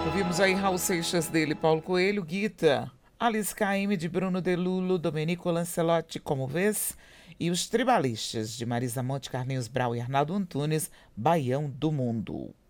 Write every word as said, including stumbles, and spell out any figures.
Ouvimos aí Raul Seixas dele, Paulo Coelho, Guita, Alice K M de Bruno Delulo, Domenico Lancelotti, Como Vês, e os Tribalistas de Marisa Monte, Carlinhos Brau e Arnaldo Antunes, Baião do Mundo.